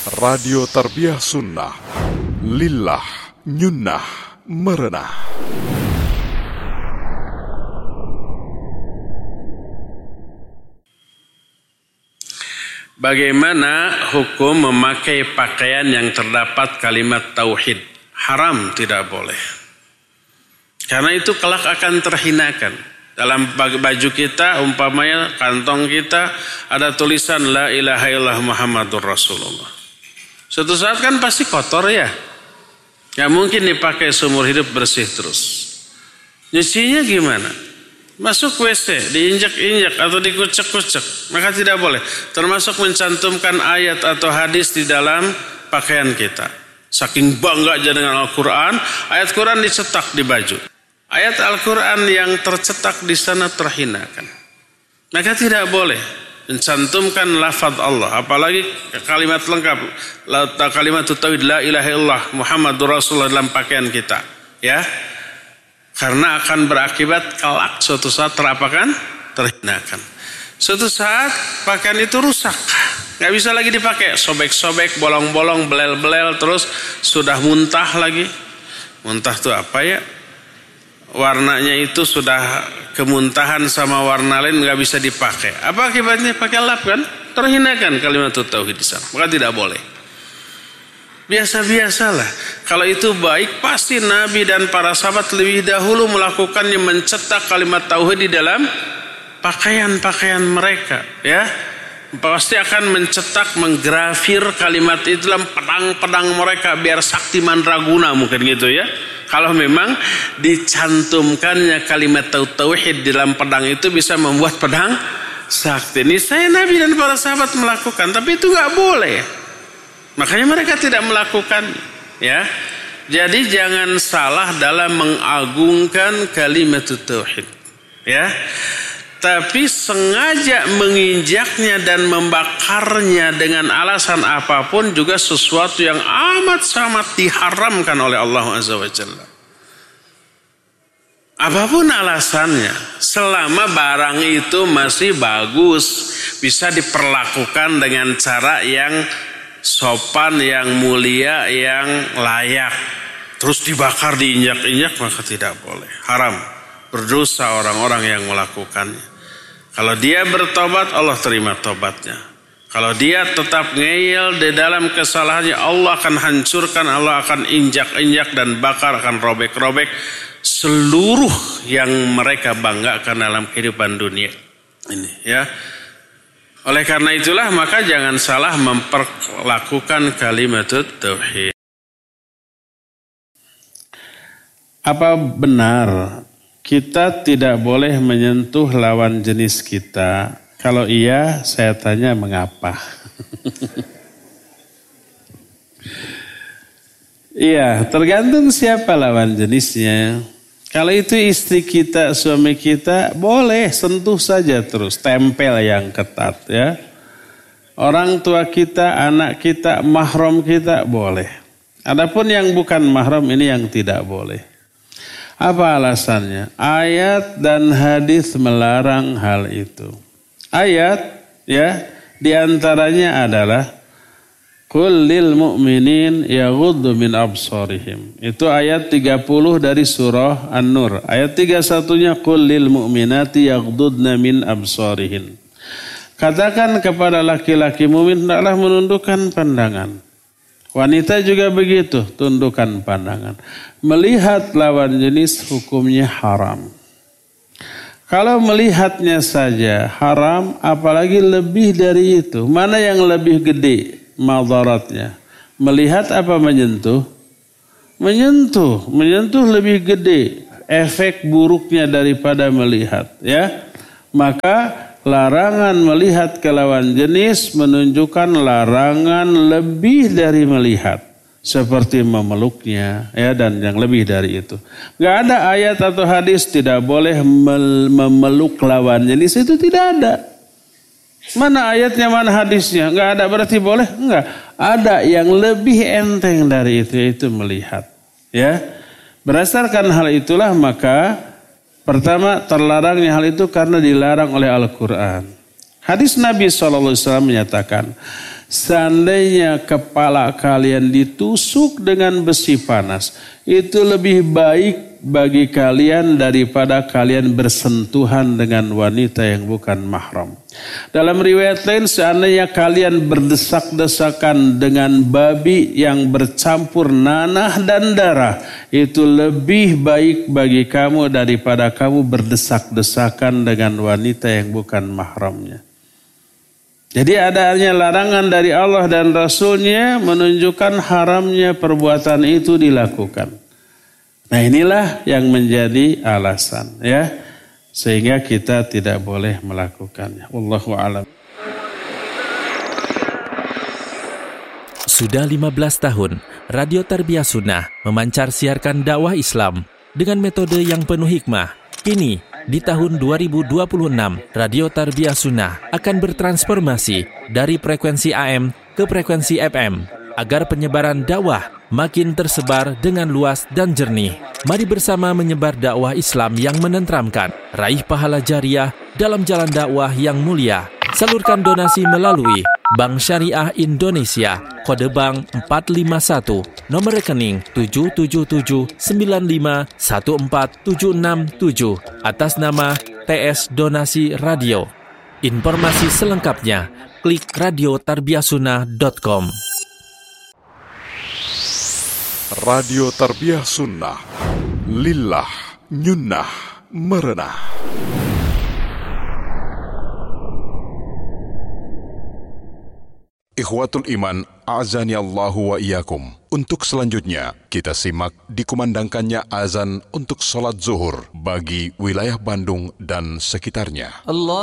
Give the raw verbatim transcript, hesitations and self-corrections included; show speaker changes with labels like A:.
A: Radio Tarbiyah Sunnah, Lillah, Nyunnah, Merenah.
B: Bagaimana hukum memakai pakaian yang terdapat kalimat tauhid? Haram, tidak boleh. Karena itu kelak akan terhinakan. Dalam baju kita, umpamanya kantong kita ada tulisan La ilaha illallah Muhammadur Rasulullah. Suatu saat kan pasti kotor ya. Gak mungkin dipakai seumur hidup bersih terus. Nyucinya gimana? Masuk W C, diinjak-injak atau dikucek-kucek, maka tidak boleh. Termasuk mencantumkan ayat atau hadis di dalam pakaian kita. Saking bangga aja dengan Al-Quran, ayat Quran dicetak di baju. Ayat Al-Quran yang tercetak di sana terhinakan. Maka tidak boleh mencantumkan lafaz Allah, apalagi kalimat lengkap, kalimat tauhid la ilaha illallah Muhammadur Rasulullah dalam pakaian kita, ya. Karena akan berakibat kelak suatu saat terapakan, terhinakan. Suatu saat pakaian itu rusak, nggak bisa lagi dipakai, sobek-sobek, bolong-bolong, belel-belel, terus sudah muntah lagi. Muntah itu apa ya? Warnanya itu sudah kemuntahan sama warna lain, nggak bisa dipakai. Apa akibatnya? Pakai lap kan? Terhinakan kalimat tauhid di sana. Maka tidak boleh. Biasa-biasalah. Kalau itu baik, pasti Nabi dan para sahabat lebih dahulu melakukannya, mencetak kalimat tauhid di dalam pakaian-pakaian mereka, ya. Pasti akan mencetak, menggrafir kalimat itu dalam pedang-pedang mereka biar sakti mandraguna mungkin gitu ya. Kalau memang dicantumkannya kalimat tauhid di dalam pedang itu bisa membuat pedang sakti. Ini saya Nabi dan para sahabat melakukan, tapi itu nggak boleh. Makanya mereka tidak melakukan, ya. Jadi jangan salah dalam mengagungkan kalimat tauhid, ya. Tapi sengaja menginjaknya dan membakarnya dengan alasan apapun juga sesuatu yang amat sangat diharamkan oleh Allah Azza wa Jalla. Apapun alasannya, selama barang itu masih bagus, bisa diperlakukan dengan cara yang sopan, yang mulia, yang layak. Terus dibakar, diinjak-injak, maka tidak boleh. Haram. Berdosa orang-orang yang melakukannya. Kalau dia bertobat, Allah terima tobatnya. Kalau dia tetap ngeyel di dalam kesalahannya, Allah akan hancurkan, Allah akan injak-injak dan bakar, akan robek-robek seluruh yang mereka banggakan dalam kehidupan dunia ini, ya. Oleh karena itulah maka jangan salah memperlakukan kalimat tauhid. Apa benar kita tidak boleh menyentuh lawan jenis kita? Kalau iya, saya tanya mengapa? Iya, tergantung siapa lawan jenisnya. Kalau itu istri kita, suami kita, boleh sentuh saja terus, tempel yang ketat ya. Orang tua kita, anak kita, mahram kita boleh. Adapun yang bukan mahram ini yang tidak boleh. Apa alasannya? Ayat dan hadis melarang hal itu. Ayat ya, diantaranya adalah Qul lil mu'minin yaghuddu min absarihim. Itu ayat tiga puluh dari surah An-Nur. Ayat tiga puluh satu-nya Qul lil mu'minati yaghuddna min absarihin. Katakan kepada laki-laki mukmin hendaklah menundukkan pandangan. Wanita juga begitu, tundukkan pandangan. Melihat lawan jenis hukumnya haram. Kalau melihatnya saja haram, apalagi lebih dari itu. Mana yang lebih gede madaratnya? Melihat apa menyentuh? Menyentuh, menyentuh lebih gede efek buruknya daripada melihat, ya. Maka larangan melihat ke lawan jenis menunjukkan larangan lebih dari melihat, seperti memeluknya, ya, dan yang lebih dari itu. Gak ada ayat atau hadis tidak boleh memeluk lawan jenis, itu tidak ada. Mana ayatnya, mana hadisnya? Enggak ada, berarti boleh? Enggak. Ada yang lebih enteng dari itu, yaitu melihat. Ya. Berdasarkan hal itulah maka pertama terlarangnya hal itu karena dilarang oleh Al-Quran. Hadis Nabi shallallahu alaihi wasallam menyatakan, seandainya kepala kalian ditusuk dengan besi panas, itu lebih baik bagi kalian daripada kalian bersentuhan dengan wanita yang bukan mahram. Dalam riwayat lain, seandainya kalian berdesak-desakan dengan babi yang bercampur nanah dan darah, itu lebih baik bagi kamu daripada kamu berdesak-desakan dengan wanita yang bukan mahramnya. Jadi adanya larangan dari Allah dan Rasul-Nya menunjukkan haramnya perbuatan itu dilakukan. Nah inilah yang menjadi alasan ya, sehingga kita tidak boleh melakukannya. Wallahu a'lam.
C: Sudah lima belas tahun, Radio Tarbiyah Sunnah memancar siarkan dakwah Islam dengan metode yang penuh hikmah. Kini, di tahun dua ribu dua puluh enam, Radio Tarbiyah Sunnah akan bertransformasi dari frekuensi A M ke frekuensi F M agar penyebaran dakwah makin tersebar dengan luas dan jernih. Mari bersama menyebar dakwah Islam yang menenteramkan, raih pahala jariah dalam jalan dakwah yang mulia. Salurkan donasi melalui Bank Syariah Indonesia, kode bank empat lima satu, nomor rekening tujuh tujuh tujuh sembilan lima satu empat tujuh enam tujuh, atas nama T S Donasi Radio. Informasi selengkapnya, klik radio tarbiyah sunnah dot com.
A: Radio Tarbiyah Sunnah, lillah, nyunnah, merenah. Ikhwatul Iman, a'azani Allahu wa iyyakum. Untuk selanjutnya, kita simak dikumandangkannya azan untuk sholat zuhur bagi wilayah Bandung dan sekitarnya. Allah